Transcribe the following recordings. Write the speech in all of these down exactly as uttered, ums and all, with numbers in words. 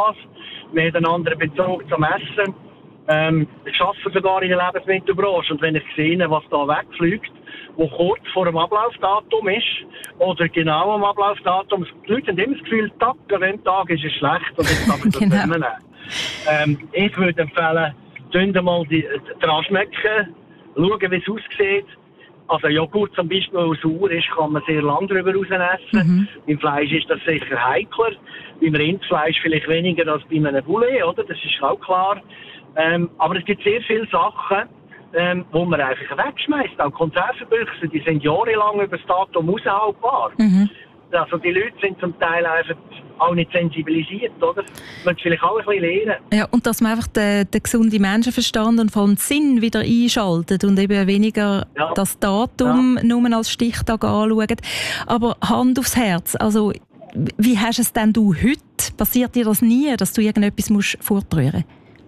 das. Wir haben einen anderen Bezug zum Essen. Ähm, ich arbeite sogar in der Lebensmittelbranche und wenn ich sehe, was da wegfliegt, wo kurz vor dem Ablaufdatum ist oder genau am Ablaufdatum, die Leute haben immer das Gefühl, Tag an dem Tag ist es schlecht und jetzt darf ich das Genau. nicht mehr nehmen. Ähm, ich würde empfehlen, tun mal die, dran schmecken, schauen, wie es aussieht. Also Joghurt zum Beispiel, der sauer ist, kann man sehr lange darüber raus essen. Mhm. Beim Fleisch ist das sicher heikler. Beim Rindfleisch vielleicht weniger als bei einem Poulet, oder? Das ist auch klar. Ähm, aber es gibt sehr viele Sachen, ähm, wo man einfach wegschmeißt. Auch Konservenbüchse, die sind jahrelang über das Datum aushaltbar. Mhm. Also die Leute sind zum Teil einfach auch nicht sensibilisiert, oder? Man muss vielleicht auch ein bisschen lernen. Ja, und dass man einfach den, den gesunden Menschenverstand und vor allem den Sinn wieder einschaltet und eben weniger ja. das Datum ja. nur als Stichtag anschaut. Aber Hand aufs Herz, also wie hast du es denn du heute? Passiert dir das nie, dass du irgendetwas musst fortrühren?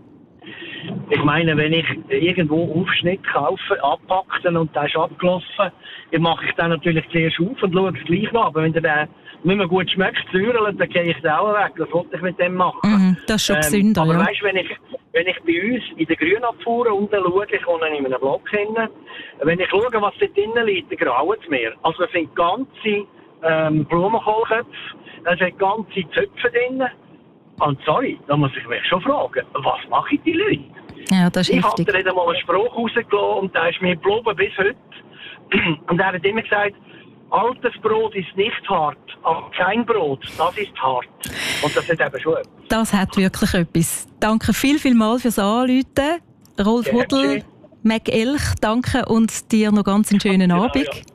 Ich meine, wenn ich irgendwo Aufschnitt kaufe, abpackten und der ist abgelaufen, dann mache ich den natürlich zuerst auf und schaue es gleich nach. Aber wenn der nicht mehr gut schmeckt, säuerlich, dann gehe ich den auch weg. Das wollte ich mit dem machen. Mhm, das ist schon ähm, gesünder, aber ja. weißt du, wenn ich, wenn ich bei uns in der Grünabfuhr unten schaue, ich komme in einem Block hin, wenn ich schaue, was dort drinnen liegt, dann grauen es mir. Also es sind ganze ähm, Blumenkohlköpfe, es sind ganze Zöpfe drin. Und sorry, da muss ich mich schon fragen, was machen die Leute? Ja, das ist ich heftig. habe dir mal einen Spruch rausgelassen und der ist mir geblieben bis heute. Und er hat immer gesagt, altes Brot ist nicht hart, aber kein Brot, das ist hart. Und das hat eben schon etwas. Das hat wirklich etwas. Danke viel, viel mal fürs Anrufen. Rolf Gerne. Hudl, Mac Elch, danke und dir noch ganz einen schönen ja, Abend. Ja.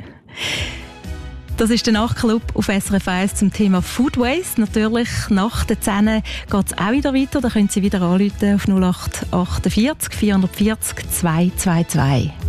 Das ist der Nachtclub auf S R F eins zum Thema Food Waste. Natürlich nach den zehn geht es auch wieder weiter. Da können Sie wieder anrufen auf null acht achtundvierzig vierhundertvierzig zweihundertzweiundzwanzig.